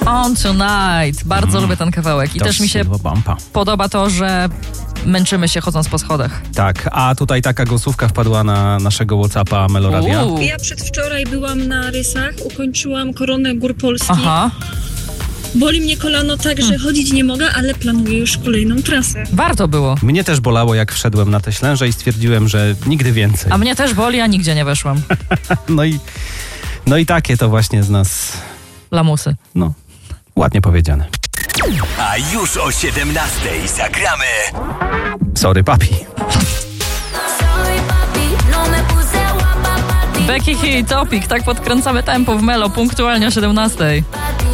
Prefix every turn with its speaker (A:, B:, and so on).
A: On Tonight. Bardzo lubię ten kawałek. I też mi się podoba to, że męczymy się chodząc po schodach.
B: Tak, a tutaj taka głosówka wpadła na naszego WhatsAppa Meloradia.
C: Ja przedwczoraj byłam na rysach, ukończyłam Koronę Gór Polskich.
A: Aha.
C: Boli mnie kolano tak, że chodzić nie mogę, ale planuję już kolejną trasę.
A: Warto było.
B: Mnie też bolało, jak wszedłem na te Ślęże i stwierdziłem, że nigdy więcej.
A: A mnie też boli, a nigdzie nie weszłam.
B: No i takie to właśnie z nas...
A: Lamusy.
B: No, ładnie powiedziane.
D: A już o 17:00 zagramy.
B: Sorry, papi.
A: Becky Hill, Topic. Tak podkręcamy tempo w Melo, punktualnie o 17:00.